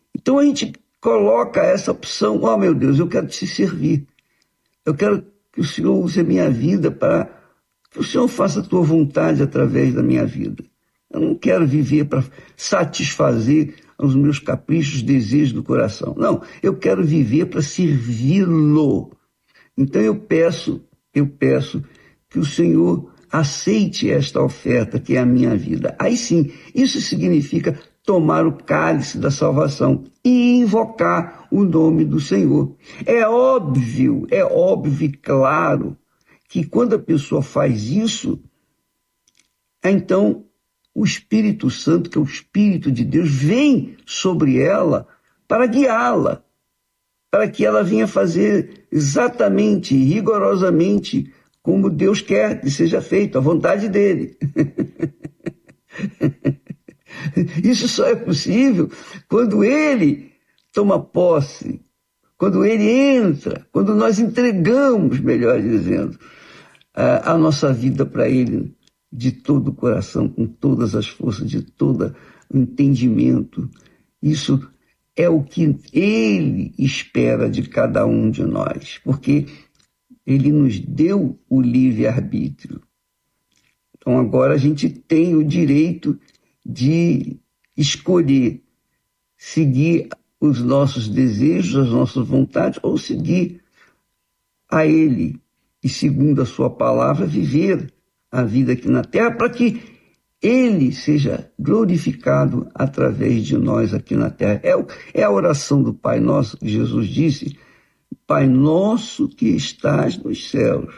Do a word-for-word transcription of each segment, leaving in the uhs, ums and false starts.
Então a gente coloca essa opção: ó, meu Deus, eu quero te servir. Eu quero que o Senhor use a minha vida para que o Senhor faça a tua vontade através da minha vida. Eu não quero viver para satisfazer os meus caprichos, desejos do coração. Não, eu quero viver para servi-lo. Então eu peço, eu peço que o Senhor aceite esta oferta que é a minha vida. Aí sim, isso significa tomar o cálice da salvação e invocar o nome do Senhor. É óbvio, é óbvio e claro que quando a pessoa faz isso, então o Espírito Santo, que é o Espírito de Deus, vem sobre ela para guiá-la, para que ela venha fazer exatamente, rigorosamente, como Deus quer que seja feito, a vontade dele. Isso só é possível quando ele toma posse, quando ele entra, quando nós entregamos, melhor dizendo, a, a nossa vida para ele de todo o coração, com todas as forças, de todo o entendimento. Isso é o que ele espera de cada um de nós, porque ele nos deu o livre-arbítrio. Então agora a gente tem o direito de escolher seguir os nossos desejos, as nossas vontades, ou seguir a ele e, segundo a sua palavra, viver a vida aqui na terra, para que ele seja glorificado através de nós aqui na terra. É, é a oração do Pai Nosso que Jesus disse: Pai nosso que estás nos céus,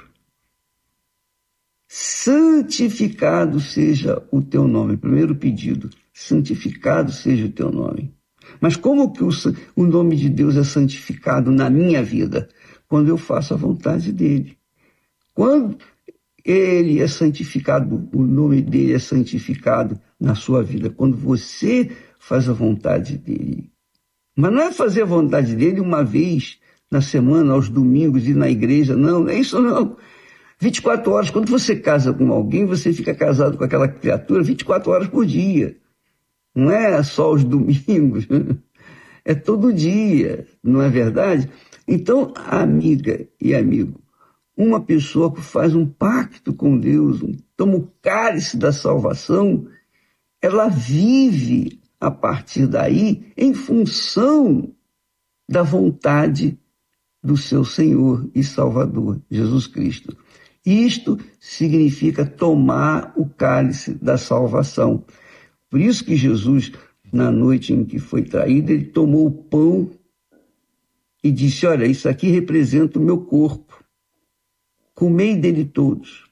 santificado seja o teu nome. Primeiro pedido, santificado seja o teu nome. Mas como que o, o nome de Deus é santificado na minha vida? Quando eu faço a vontade dele. Quando ele é santificado, o nome dele é santificado na sua vida, quando você faz a vontade dele. Mas não é fazer a vontade dele uma vez na semana, aos domingos, ir na igreja, não, não é isso não. vinte e quatro horas, quando você casa com alguém, você fica casado com aquela criatura vinte e quatro horas por dia. Não é só os domingos, é todo dia, não é verdade? Então, amiga e amigo, uma pessoa que faz um pacto com Deus, toma o cálice da salvação, ela vive a partir daí em função da vontade do seu Senhor e Salvador, Jesus Cristo. Isto significa tomar o cálice da salvação. Por isso que Jesus, na noite em que foi traído, ele tomou o pão e disse: olha, isso aqui representa o meu corpo. Comei dele todos.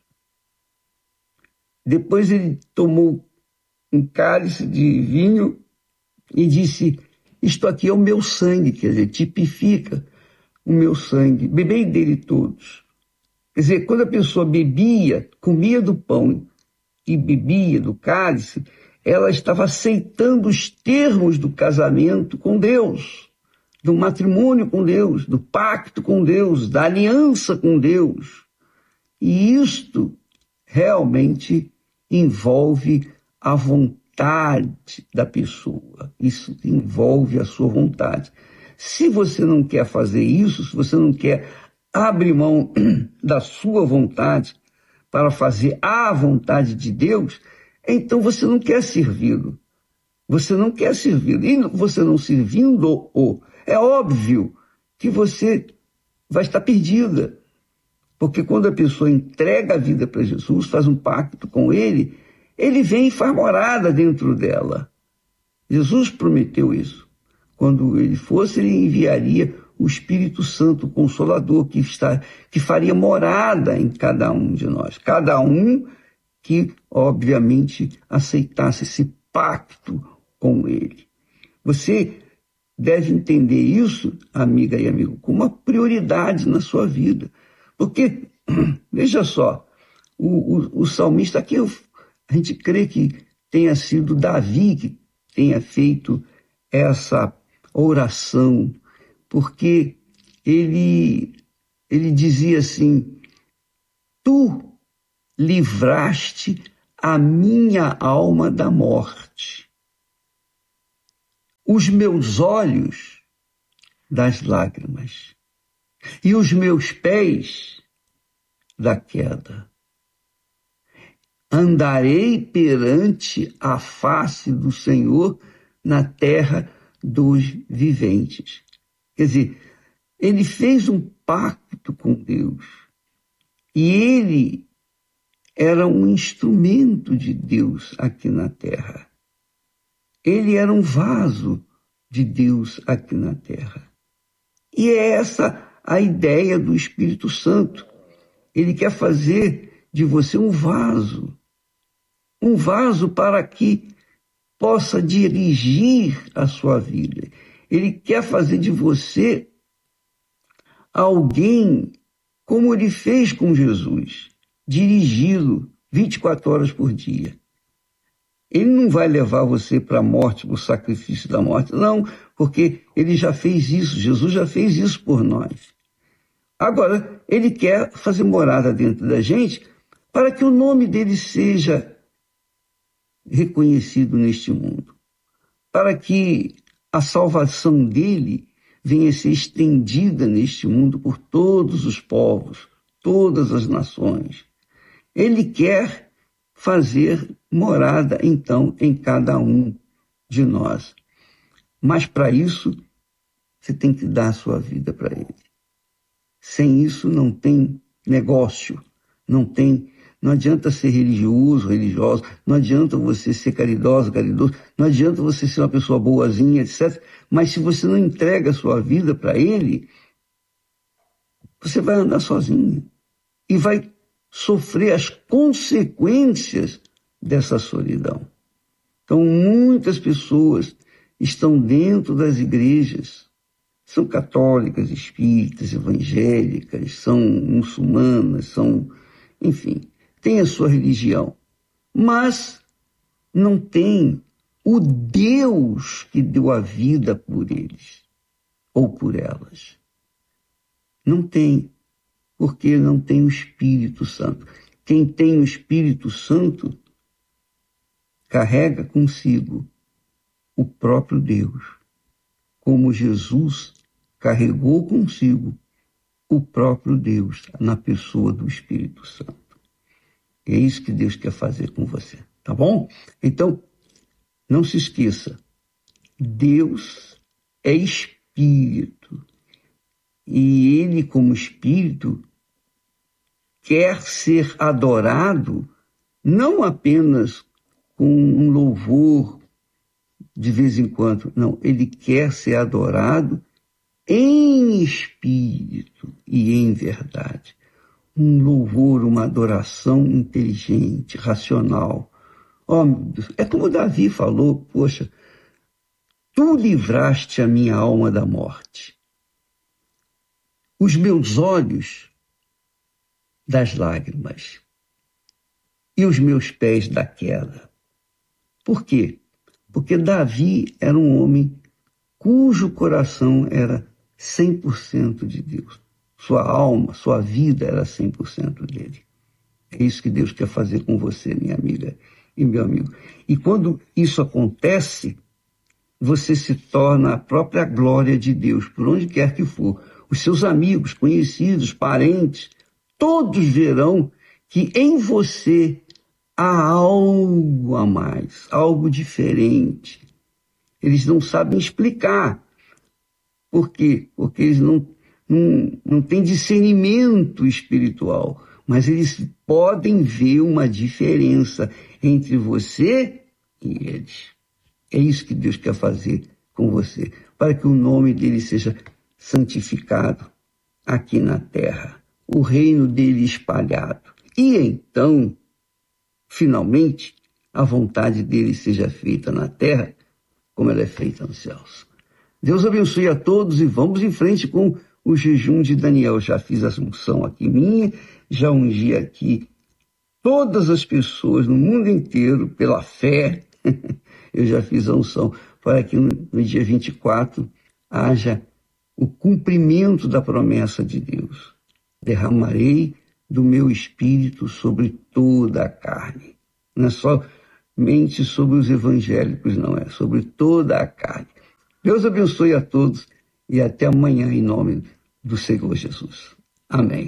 Depois ele tomou um cálice de vinho e disse: isto aqui é o meu sangue, quer dizer, tipifica o meu sangue. Bebei dele todos. Quer dizer, quando a pessoa bebia, comia do pão e bebia do cálice, ela estava aceitando os termos do casamento com Deus, do matrimônio com Deus, do pacto com Deus, da aliança com Deus. E isto realmente envolve a vontade da pessoa. Isso envolve a sua vontade. Se você não quer fazer isso, se você não quer abrir mão da sua vontade para fazer a vontade de Deus, então você não quer servi-lo. Você não quer servi-lo. E você não servindo-o, é óbvio que você vai estar perdida. Porque quando a pessoa entrega a vida para Jesus, faz um pacto com ele, ele vem e faz morada dentro dela. Jesus prometeu isso. Quando ele fosse, ele enviaria o Espírito Santo, o Consolador, que, está, que faria morada em cada um de nós. Cada um que, obviamente, aceitasse esse pacto com ele. Você deve entender isso, amiga e amigo, como uma prioridade na sua vida. Porque, veja só, o, o, o salmista aqui, a gente crê que tenha sido Davi que tenha feito essa oração, porque ele, ele dizia assim: tu livraste a minha alma da morte. os meus olhos das lágrimas e os meus pés da queda. Andarei perante a face do Senhor na terra dos viventes. Quer dizer, ele fez um pacto com Deus e ele era um instrumento de Deus aqui na terra. Ele era um vaso de Deus aqui na terra. E é essa a ideia do Espírito Santo. Ele quer fazer de você um vaso, um vaso para que possa dirigir a sua vida. Ele quer fazer de você alguém como ele fez com Jesus, dirigi-lo vinte e quatro horas por dia. Ele não vai levar você para a morte, para o sacrifício da morte, não, porque ele já fez isso, Jesus já fez isso por nós. Agora, ele quer fazer morada dentro da gente para que o nome dele seja reconhecido neste mundo, para que a salvação dele venha a ser estendida neste mundo por todos os povos, todas as nações. Ele quer fazer morada, então, em cada um de nós. Mas, para isso, você tem que dar a sua vida para ele. Sem isso, não tem negócio, não tem... Não adianta ser religioso, religioso, não adianta você ser caridoso, caridoso, não adianta você ser uma pessoa boazinha, etcétera. Mas se você não entrega a sua vida para ele, você vai andar sozinho e vai sofrer as consequências dessa solidão. Então, muitas pessoas estão dentro das igrejas, são católicas, espíritas, evangélicas, são muçulmanas, são, enfim, têm a sua religião, mas não tem o Deus que deu a vida por eles ou por elas. Não tem, porque não tem o Espírito Santo. Quem tem o Espírito Santo carrega consigo o próprio Deus, como Jesus carregou consigo o próprio Deus na pessoa do Espírito Santo. É isso que Deus quer fazer com você, tá bom? Então, não se esqueça, Deus é Espírito e Ele, como Espírito, quer ser adorado não apenas com um louvor de vez em quando, não, Ele quer ser adorado em espírito e em verdade. Um louvor, uma adoração inteligente, racional. Oh, meu Deus, é como Davi falou, poxa, tu livraste a minha alma da morte, os meus olhos das lágrimas e os meus pés da queda. Por quê? Porque Davi era um homem cujo coração era cem por cento de Deus. Sua alma, sua vida era cem por cento dele. É isso que Deus quer fazer com você, minha amiga e meu amigo. E quando isso acontece, você se torna a própria glória de Deus, por onde quer que for. Os seus amigos, conhecidos, parentes, todos verão que em você há algo a mais, algo diferente. Eles não sabem explicar. Por quê? Porque eles não, não, não têm discernimento espiritual, mas eles podem ver uma diferença entre você e eles. É isso que Deus quer fazer com você, para que o nome dele seja santificado aqui na terra, o reino dele espalhado. E então, finalmente, a vontade dele seja feita na terra como ela é feita nos céus. Deus abençoe a todos e vamos em frente com o jejum de Daniel. Já fiz a unção aqui minha, já ungi aqui todas as pessoas no mundo inteiro pela fé. Eu já fiz a unção para que no, no dia vinte e quatro haja o cumprimento da promessa de Deus. Derramarei do meu espírito sobre toda a carne. Não é somente sobre os evangélicos, não é, sobre toda a carne. Deus abençoe a todos e até amanhã em nome do Senhor Jesus. Amém.